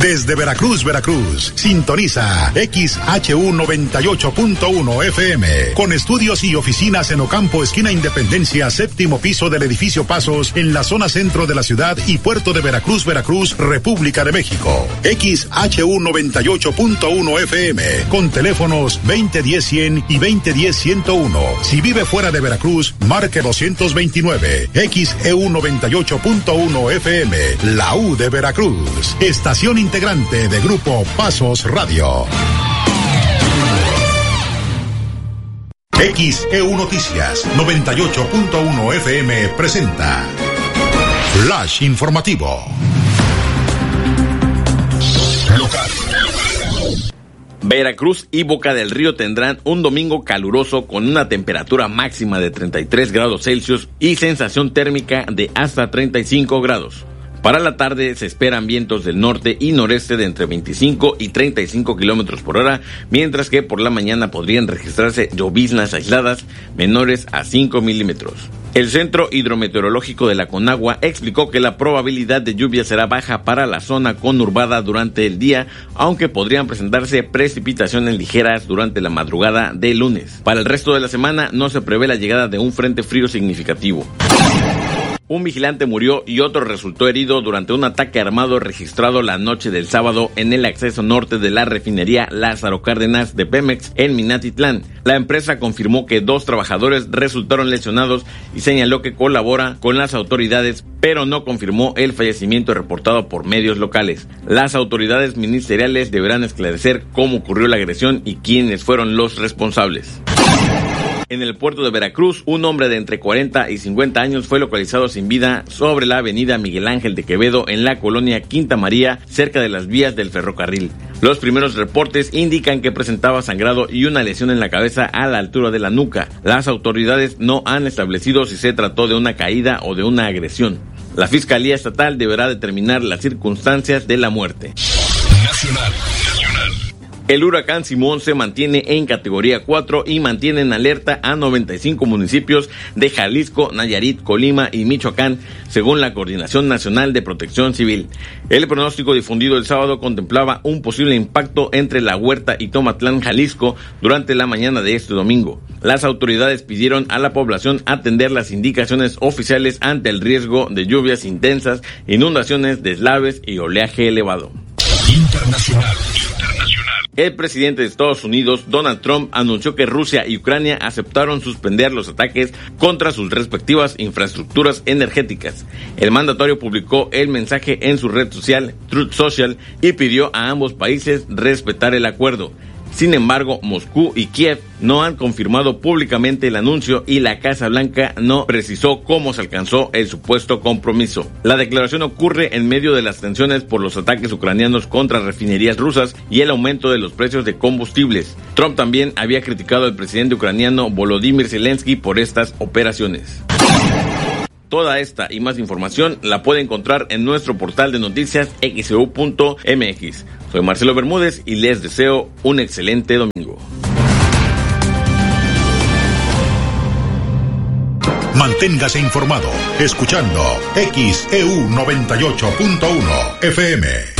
Desde Veracruz, sintoniza XHU 98.1 FM, con estudios y oficinas en Ocampo, esquina Independencia, séptimo piso del edificio Pasos, en la zona centro de la ciudad y puerto de Veracruz, República de México. XHU 98.1 FM, con teléfonos 2010-100 y 2010-101. Si vive fuera de Veracruz, marque 229. XEU 98.1 FM, la U de Veracruz. Estación integrante de Grupo Pasos Radio. XEU Noticias 98.1 FM presenta Flash Informativo. Local. Veracruz y Boca del Río tendrán un domingo caluroso con una temperatura máxima de 33 grados Celsius y sensación térmica de hasta 35 grados. Para la tarde se esperan vientos del norte y noreste de entre 25 y 35 kilómetros por hora, mientras que por la mañana podrían registrarse lloviznas aisladas menores a 5 milímetros. El Centro Hidrometeorológico de la Conagua explicó que la probabilidad de lluvia será baja para la zona conurbada durante el día, aunque podrían presentarse precipitaciones ligeras durante la madrugada del lunes. Para el resto de la semana no se prevé la llegada de un frente frío significativo. Un vigilante murió y otro resultó herido durante un ataque armado registrado la noche del sábado en el acceso norte de la refinería Lázaro Cárdenas de Pemex en Minatitlán. La empresa confirmó que 2 trabajadores resultaron lesionados y señaló que colabora con las autoridades, pero no confirmó el fallecimiento reportado por medios locales. Las autoridades ministeriales deberán esclarecer cómo ocurrió la agresión y quiénes fueron los responsables. En el puerto de Veracruz, un hombre de entre 40 y 50 años fue localizado sin vida sobre la avenida Miguel Ángel de Quevedo en la colonia Quinta María, cerca de las vías del ferrocarril. Los primeros reportes indican que presentaba sangrado y una lesión en la cabeza a la altura de la nuca. Las autoridades no han establecido si se trató de una caída o de una agresión. La Fiscalía Estatal deberá determinar las circunstancias de la muerte. Nacional. El huracán Simón se mantiene en categoría 4 y mantiene en alerta a 95 municipios de Jalisco, Nayarit, Colima y Michoacán, según la Coordinación Nacional de Protección Civil. El pronóstico difundido el sábado contemplaba un posible impacto entre La Huerta y Tomatlán, Jalisco, durante la mañana de este domingo. Las autoridades pidieron a la población atender las indicaciones oficiales ante el riesgo de lluvias intensas, inundaciones, deslaves y oleaje elevado. Internacional. El presidente de Estados Unidos, Donald Trump, anunció que Rusia y Ucrania aceptaron suspender los ataques contra sus respectivas infraestructuras energéticas. El mandatario publicó el mensaje en su red social, Truth Social, y pidió a ambos países respetar el acuerdo. Sin embargo, Moscú y Kiev no han confirmado públicamente el anuncio y la Casa Blanca no precisó cómo se alcanzó el supuesto compromiso. La declaración ocurre en medio de las tensiones por los ataques ucranianos contra refinerías rusas y el aumento de los precios de combustibles. Trump también había criticado al presidente ucraniano Volodymyr Zelensky por estas operaciones. Toda esta y más información la puede encontrar en nuestro portal de noticias xeu.mx. Soy Marcelo Bermúdez y les deseo un excelente domingo. Manténgase informado escuchando XEU 98.1 FM.